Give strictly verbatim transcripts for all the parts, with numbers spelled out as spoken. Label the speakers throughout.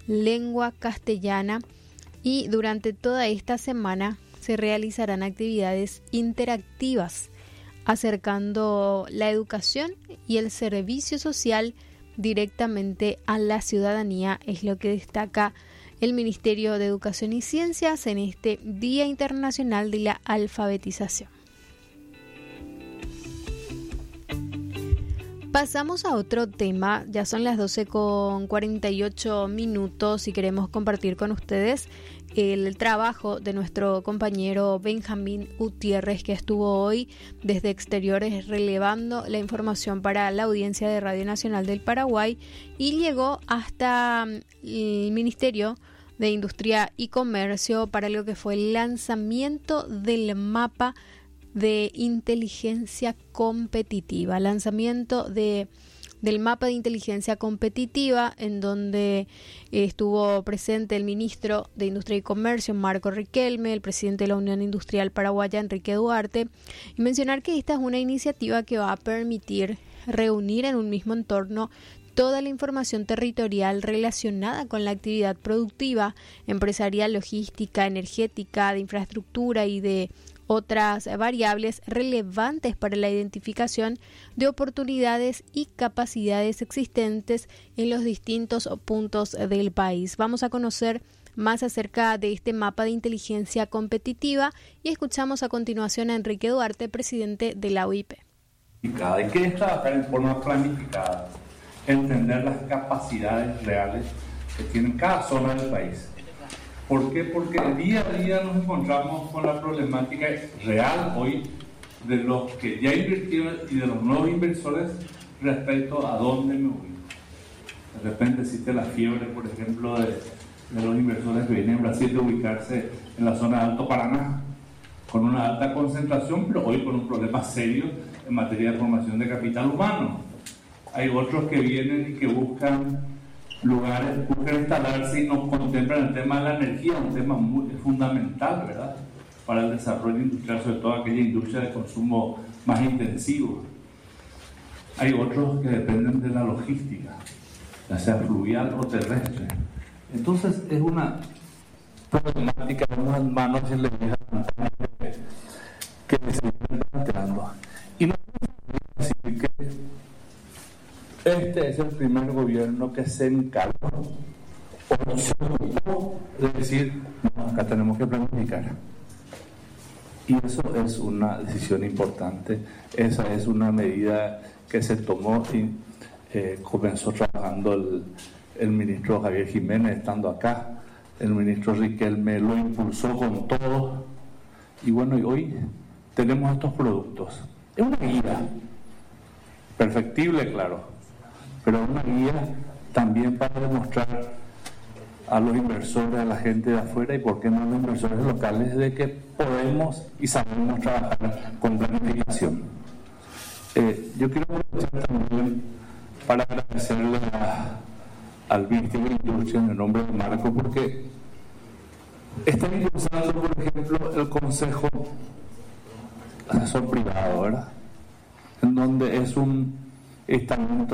Speaker 1: lengua castellana, y durante toda esta semana se realizarán actividades interactivas acercando la educación y el servicio social directamente a la ciudadanía, es lo que destaca el Ministerio de Educación y Ciencias en este Día Internacional de la Alfabetización. Pasamos a otro tema, ya son las doce con cuarenta y ocho minutos y queremos compartir con ustedes el trabajo de nuestro compañero Benjamín Gutiérrez, que estuvo hoy desde exteriores relevando la información para la audiencia de Radio Nacional del Paraguay y llegó hasta el Ministerio de Industria y Comercio para lo que fue el lanzamiento del mapa de inteligencia competitiva, lanzamiento de del mapa de inteligencia competitiva, en donde estuvo presente el ministro de Industria y Comercio, Marco Riquelme, el presidente de la Unión Industrial Paraguaya, Enrique Duarte, y mencionar que esta es una iniciativa que va a permitir reunir en un mismo entorno toda la información territorial relacionada con la actividad productiva, empresarial, logística, energética, de infraestructura y de otras variables relevantes para la identificación de oportunidades y capacidades existentes en los distintos puntos del país. Vamos a conocer más acerca de este mapa de inteligencia competitiva y escuchamos a continuación a Enrique Duarte, presidente de la O I P.
Speaker 2: Hay que trabajar en forma planificada, entender las capacidades reales que tiene cada zona del país. ¿Por qué? Porque día a día nos encontramos con la problemática real hoy de los que ya invirtieron y de los nuevos inversores respecto a dónde me ubico. De repente existe la fiebre, por ejemplo, de, de los inversores que vienen en Brasil de ubicarse en la zona de Alto Paraná, con una alta concentración, pero hoy con un problema serio en materia de formación de capital humano. Hay otros que vienen y que buscan lugares, buscan instalarse y nos contemplan el tema de la energía, un tema muy fundamental, ¿verdad?, para el desarrollo industrial, sobre todo aquella industria de consumo más intensivo. Hay otros que dependen de la logística, ya sea fluvial o terrestre. Entonces es una problemática de unas manos y le que se viene planteando. Y no decir que este es el primer gobierno que se encargó o se ocupó de decir, no, acá tenemos que planificar. Y eso es una decisión importante, esa es una medida que se tomó y eh, comenzó trabajando el, el ministro Javier Jiménez estando acá, el ministro Riquelme lo impulsó con todo, y bueno, y hoy tenemos estos productos. Es una guía, perfectible, claro, pero una guía también para demostrar a los inversores, a la gente de afuera y por qué no a los inversores locales, de que podemos y sabemos trabajar con planificación. Eh, yo quiero aprovechar también para agradecerle a, al Ministerio de Industria en el nombre de Marco, porque están impulsando, por ejemplo, el Consejo Asesor Privado, ¿verdad?, en donde es un estamento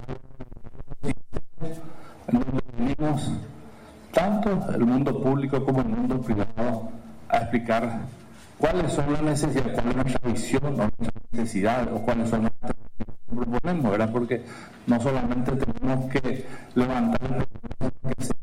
Speaker 2: en donde venimos tanto el mundo público como el mundo privado a explicar cuáles son las necesidades, cuál es nuestra visión o nuestras necesidades, o cuáles son nuestras proponemos, ¿verdad? Porque no solamente tenemos que levantar, que ser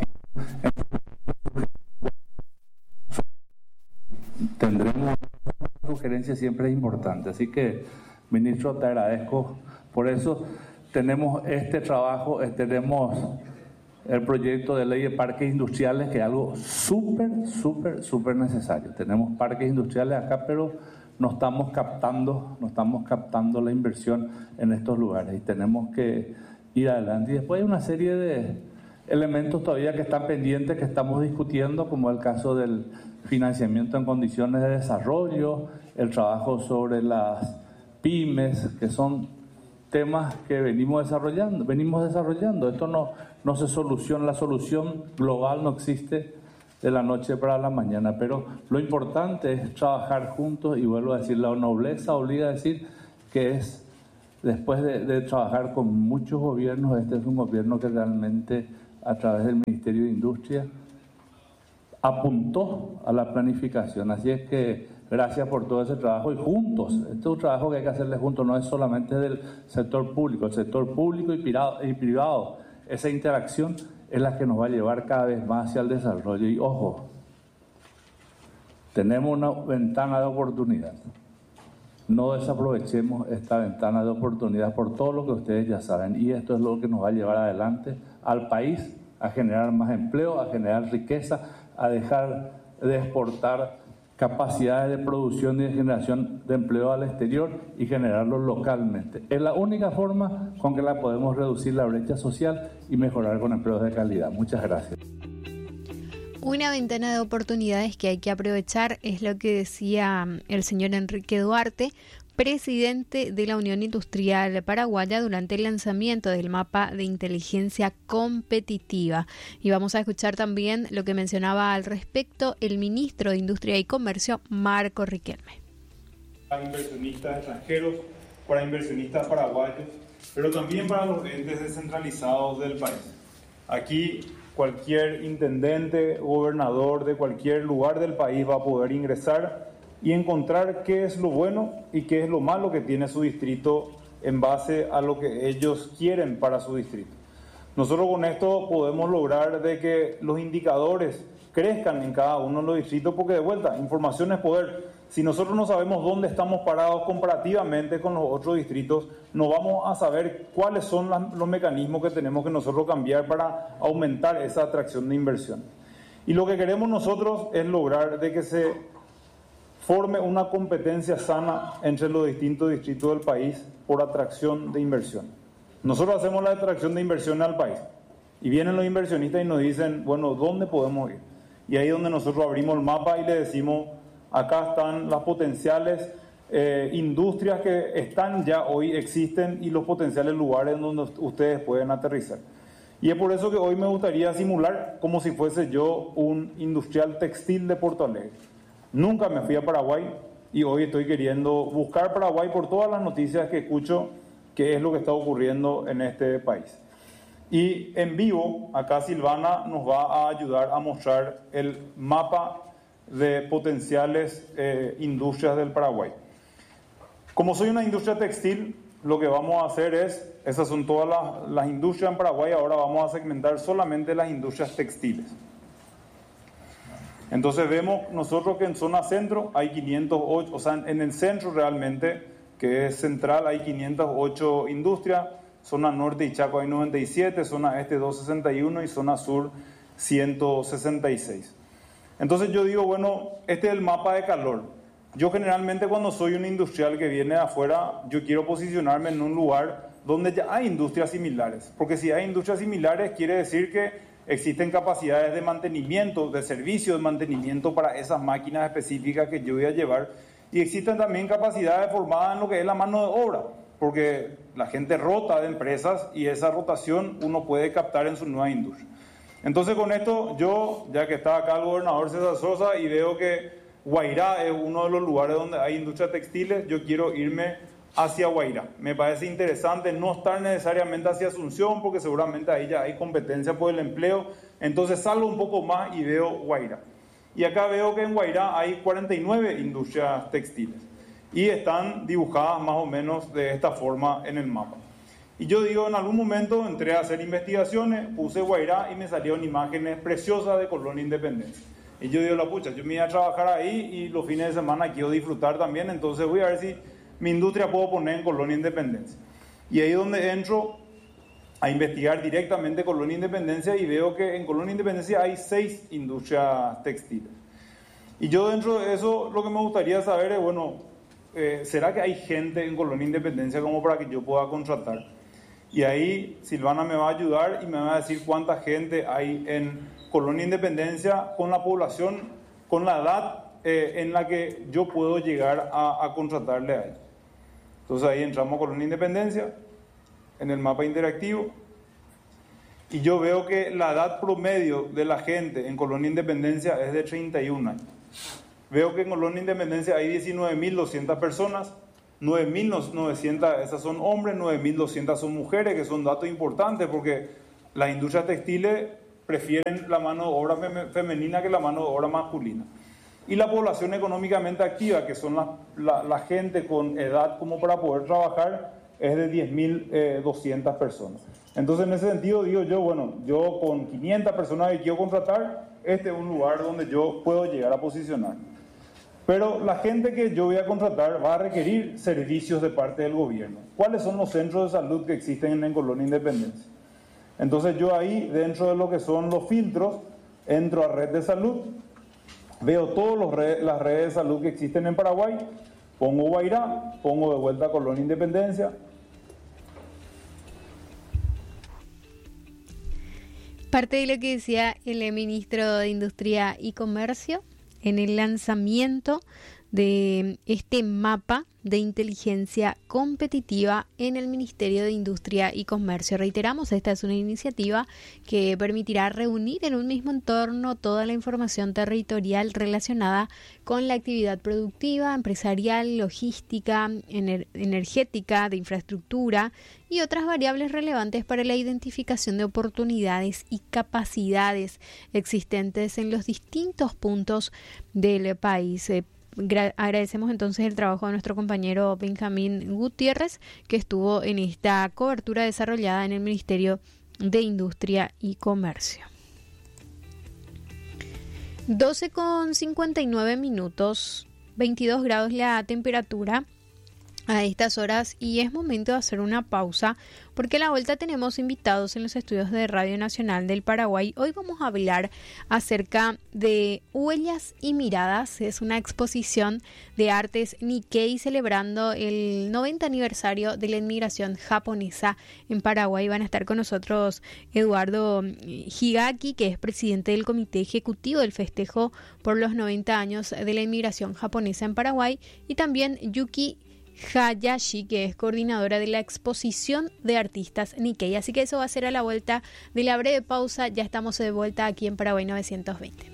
Speaker 2: tendremos sugerencias, siempre es importante. Así que, ministro, te agradezco por eso. Tenemos este trabajo, tenemos el proyecto de ley de parques industriales, que es algo súper, súper, súper necesario. Tenemos parques industriales acá, pero no estamos captando, no estamos captando la inversión en estos lugares y tenemos que ir adelante. Y después hay una serie de elementos todavía que están pendientes, que estamos discutiendo, como el caso del financiamiento en condiciones de desarrollo, el trabajo sobre las pymes, que son temas que venimos desarrollando, venimos desarrollando. Esto no, no se soluciona, la solución global no existe de la noche para la mañana, pero lo importante es trabajar juntos, y vuelvo a decir, la nobleza obliga a decir que es, después de, de trabajar con muchos gobiernos, este es un gobierno que realmente a través del Ministerio de Industria, apuntó a la planificación. Así es que gracias por todo ese trabajo y juntos, este es un trabajo que hay que hacerle juntos, no es solamente del sector público, el sector público y privado, y privado. Esa interacción es la que nos va a llevar cada vez más hacia el desarrollo. Y ojo, tenemos una ventana de oportunidad. No desaprovechemos esta ventana de oportunidad por todo lo que ustedes ya saben. Y esto es lo que nos va a llevar adelante al país, a generar más empleo, a generar riqueza, a dejar de exportar capacidades de producción y de generación de empleo al exterior y generarlo localmente. Es la única forma con que la podemos reducir la brecha social y mejorar con empleos de calidad. Muchas gracias.
Speaker 1: Una ventana de oportunidades que hay que aprovechar es lo que decía el señor Enrique Duarte, presidente de la Unión Industrial Paraguaya, durante el lanzamiento del mapa de inteligencia competitiva. Y vamos a escuchar también lo que mencionaba al respecto el ministro de Industria y Comercio, Marco Riquelme.
Speaker 3: Para inversionistas extranjeros, para inversionistas paraguayos, pero también para los entes descentralizados del país. Aquí cualquier intendente, gobernador de cualquier lugar del país va a poder ingresar y encontrar qué es lo bueno y qué es lo malo que tiene su distrito en base a lo que ellos quieren para su distrito. Nosotros con esto podemos lograr de que los indicadores crezcan en cada uno de los distritos, porque de vuelta, información es poder. Si nosotros no sabemos dónde estamos parados comparativamente con los otros distritos, no vamos a saber cuáles son las, los mecanismos que tenemos que nosotros cambiar para aumentar esa atracción de inversión. Y lo que queremos nosotros es lograr de que se forme una competencia sana entre los distintos distritos del país por atracción de inversión. Nosotros hacemos la atracción de inversión al país y vienen los inversionistas y nos dicen, bueno, ¿dónde podemos ir? Y ahí es donde nosotros abrimos el mapa y le decimos, acá están las potenciales eh, industrias que están ya hoy, existen, y los potenciales lugares donde ustedes pueden aterrizar. Y es por eso que hoy me gustaría simular como si fuese yo un industrial textil de Porto Alegre. Nunca me fui a Paraguay y hoy estoy queriendo buscar Paraguay por todas las noticias que escucho, que es lo que está ocurriendo en este país. Y en vivo, acá Silvana nos va a ayudar a mostrar el mapa de potenciales eh, industrias del Paraguay. Como soy una industria textil, lo que vamos a hacer es, esas son todas las, las industrias en Paraguay, ahora vamos a segmentar solamente las industrias textiles. Entonces vemos nosotros que en zona centro hay quinientos ocho, o sea, en el centro realmente, que es central, hay quinientas ocho industrias, zona norte y Chaco hay noventa y siete, zona este doscientos sesenta y uno y zona sur ciento sesenta y seis. Entonces yo digo, bueno, este es el mapa de calor. Yo generalmente cuando soy un industrial que viene de afuera, yo quiero posicionarme en un lugar donde ya hay industrias similares. Porque si hay industrias similares, quiere decir que existen capacidades de mantenimiento, de servicio de mantenimiento para esas máquinas específicas que yo voy a llevar. Y existen también capacidades formadas en lo que es la mano de obra, porque la gente rota de empresas y esa rotación uno puede captar en su nueva industria. Entonces con esto yo, ya que está acá el gobernador César Sosa y veo que Guairá es uno de los lugares donde hay industrias textiles, yo quiero irme hacia Guairá. Me parece interesante no estar necesariamente hacia Asunción, porque seguramente ahí ya hay competencia por el empleo. Entonces salgo un poco más y veo Guairá. Y acá veo que en Guairá hay cuarenta y nueve industrias textiles y están dibujadas más o menos de esta forma en el mapa. Y yo digo, en algún momento entré a hacer investigaciones, puse Guairá y me salieron imágenes preciosas de Colonia Independencia. Y yo digo, la pucha, yo me iba a trabajar ahí y los fines de semana quiero disfrutar también, entonces voy a ver si mi industria puedo poner en Colonia Independencia. Y ahí es donde entro a investigar directamente Colonia Independencia y veo que en Colonia Independencia hay seis industrias textiles. Y yo dentro de eso lo que me gustaría saber es, bueno, eh, ¿será que hay gente en Colonia Independencia como para que yo pueda contratar? Y ahí Silvana me va a ayudar y me va a decir cuánta gente hay en Colonia Independencia con la población, con la edad eh, en la que yo puedo llegar a, a contratarle a ella. Entonces ahí entramos a Colonia Independencia, en el mapa interactivo, y yo veo que la edad promedio de la gente en Colonia Independencia es de treinta y un años. Veo que en Colonia Independencia hay diecinueve mil doscientas personas, nueve mil novecientas esas son hombres, nueve mil doscientas son mujeres, que son datos importantes porque las industrias textiles prefieren la mano de obra fem- femenina que la mano de obra masculina. Y la población económicamente activa, que son la, la, la gente con edad como para poder trabajar, es de diez mil doscientas personas. Entonces, en ese sentido, digo yo, bueno, yo con quinientas personas que quiero contratar, este es un lugar donde yo puedo llegar a posicionar. Pero la gente que yo voy a contratar va a requerir servicios de parte del gobierno. ¿Cuáles son los centros de salud que existen en Colonia Independencia? Entonces, yo ahí, dentro de lo que son los filtros, entro a Red de Salud, veo todas las redes de salud que existen en Paraguay, pongo Guairá, pongo de vuelta Colonia Independencia.
Speaker 1: Parte de lo que decía el ministro de Industria y Comercio en el lanzamiento de este mapa de inteligencia competitiva en el Ministerio de Industria y Comercio. Reiteramos, esta es una iniciativa que permitirá reunir en un mismo entorno toda la información territorial relacionada con la actividad productiva, empresarial, logística, ener- energética, de infraestructura y otras variables relevantes para la identificación de oportunidades y capacidades existentes en los distintos puntos del país. Eh, Gra- agradecemos entonces el trabajo de nuestro compañero Benjamín Gutiérrez, que estuvo en esta cobertura desarrollada en el Ministerio de Industria y Comercio. doce con cincuenta y nueve minutos, veintidós grados la temperatura a estas horas, y es momento de hacer una pausa porque a la vuelta tenemos invitados en los estudios de Radio Nacional del Paraguay. Hoy vamos a hablar acerca de Huellas y Miradas. Es una exposición de artes Nikkei celebrando el noventa aniversario de la inmigración japonesa en Paraguay. Van a estar con nosotros Eduardo Higaki, que es presidente del Comité Ejecutivo del Festejo por los noventa años de la inmigración japonesa en Paraguay, y también Yuki Hayashi, que es coordinadora de la exposición de artistas Nikkei. Así que eso va a ser a la vuelta de la breve pausa. Ya estamos de vuelta aquí en Paraguay novecientos veinte.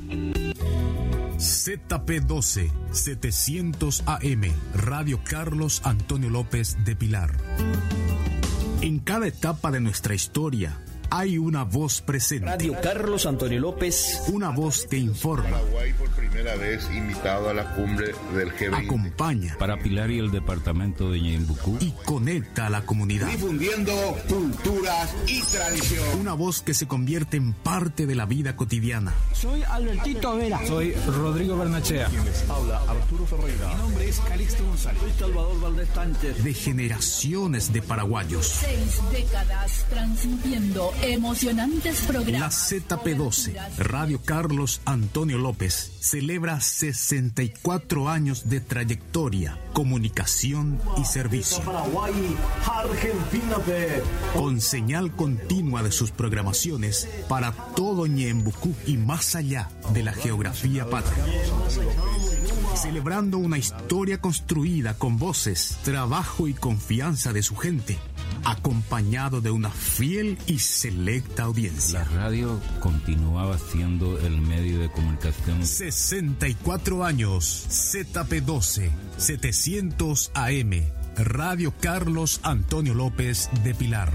Speaker 4: Z P doce, setecientos A M, Radio Carlos Antonio López de Pilar. En cada etapa de nuestra historia hay una voz presente.
Speaker 5: Radio Carlos Antonio López.
Speaker 4: Una voz que informa.
Speaker 6: Paraguay por primera vez invitado a la cumbre del G veinte.
Speaker 4: Acompaña.
Speaker 7: Para Pilar y el departamento de Ñembucú.
Speaker 4: Y conecta a la comunidad.
Speaker 6: Difundiendo culturas y tradición.
Speaker 4: Una voz que se convierte en parte de la vida cotidiana.
Speaker 8: Soy Albertito Vera.
Speaker 7: Soy Rodrigo Bernachea.
Speaker 6: Quien les habla, Arturo Ferreira.
Speaker 5: Mi nombre es Calixto González. Soy Salvador Valdés Sánchez.
Speaker 4: De generaciones de paraguayos.
Speaker 9: Seis décadas transmitiendo emocionantes programas.
Speaker 4: La Z P doce, Radio Carlos Antonio López, celebra sesenta y cuatro años de trayectoria, comunicación y servicio.
Speaker 5: Paraguay, Argentina.
Speaker 4: Con señal continua de sus programaciones para todo Ñembucú y más allá de la geografía patria. Celebrando una historia construida con voces, trabajo y confianza de su gente, acompañado de una fiel y selecta audiencia.
Speaker 7: La radio continuaba siendo el medio de comunicación.
Speaker 4: sesenta y cuatro años, Z P doce, setecientos A M, Radio Carlos Antonio López de Pilar.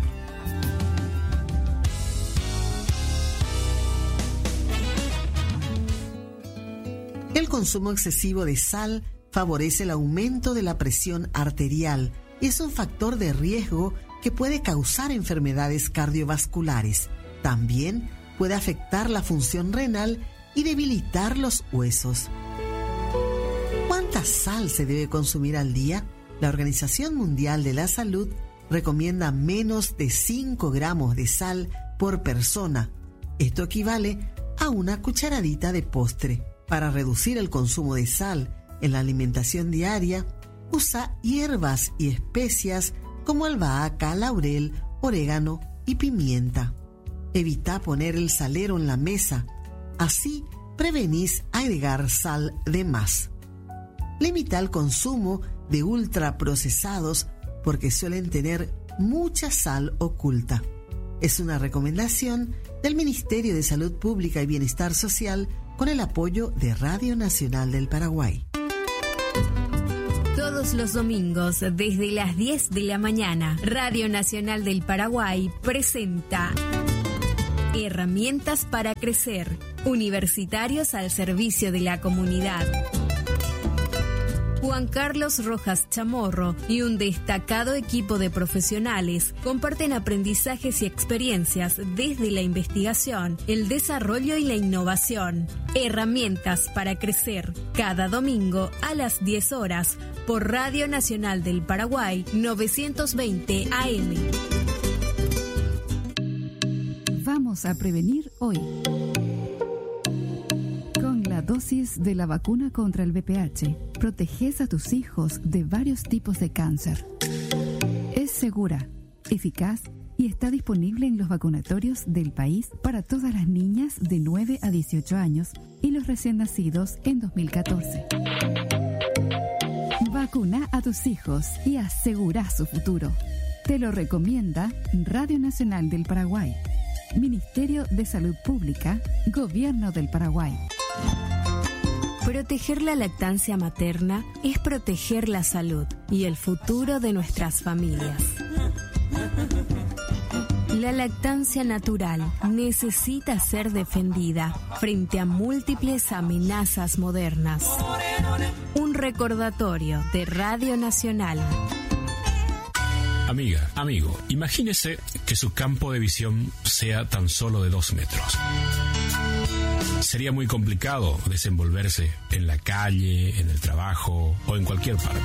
Speaker 10: El consumo excesivo de sal favorece el aumento de la presión arterial y es un factor de riesgo que puede causar enfermedades cardiovasculares. También puede afectar la función renal y debilitar los huesos. ¿Cuánta sal se debe consumir al día? La Organización Mundial de la Salud recomienda menos de cinco gramos de sal por persona. Esto equivale a una cucharadita de postre. Para reducir el consumo de sal en la alimentación diaria, usa hierbas y especias como albahaca, laurel, orégano y pimienta. Evita poner el salero en la mesa, así prevenís agregar sal de más. Limita el consumo de ultraprocesados porque suelen tener mucha sal oculta. Es una recomendación del Ministerio de Salud Pública y Bienestar Social con el apoyo de Radio Nacional del Paraguay.
Speaker 11: Todos los domingos, desde las diez de la mañana, Radio Nacional del Paraguay presenta Herramientas para crecer. Universitarios al servicio de la comunidad. Juan Carlos Rojas Chamorro y un destacado equipo de profesionales comparten aprendizajes y experiencias desde la investigación, el desarrollo y la innovación. Herramientas para crecer, cada domingo a las diez horas por Radio Nacional del Paraguay novecientos veinte A M.
Speaker 12: Vamos a prevenir hoy. Con la dosis de la vacuna contra el V I H, proteges a tus hijos de varios tipos de cáncer. Es segura, eficaz y está disponible en los vacunatorios del país para todas las niñas de nueve a dieciocho años y los recién nacidos en dos mil catorce. Vacuna a tus hijos y asegura su futuro. Te lo recomienda Radio Nacional del Paraguay, Ministerio de Salud Pública, Gobierno del Paraguay.
Speaker 11: Proteger la lactancia materna es proteger la salud y el futuro de nuestras familias. La lactancia natural necesita ser defendida frente a múltiples amenazas modernas. Un recordatorio de Radio Nacional.
Speaker 13: Amiga, amigo, imagínese que su campo de visión sea tan solo de dos metros. Sería muy complicado desenvolverse en la calle, en el trabajo o en cualquier parte.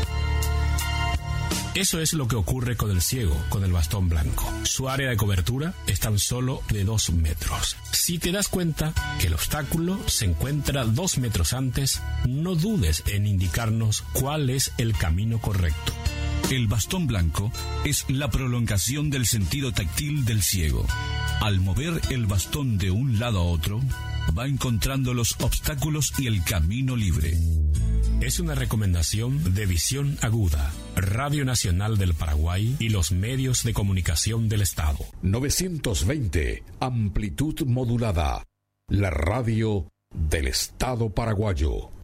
Speaker 13: Eso es lo que ocurre con el ciego, con el bastón blanco. Su área de cobertura es tan solo de dos metros. Si te das cuenta que el obstáculo se encuentra dos metros antes, no dudes en indicarnos cuál es el camino correcto.
Speaker 14: El bastón blanco es la prolongación del sentido táctil del ciego. Al mover el bastón de un lado a otro, va encontrando los obstáculos y el camino libre.
Speaker 13: Es una recomendación de Visión Aguda, Radio Nacional del Paraguay y los medios de comunicación del Estado.
Speaker 15: novecientos veinte, amplitud modulada. La radio del Estado paraguayo.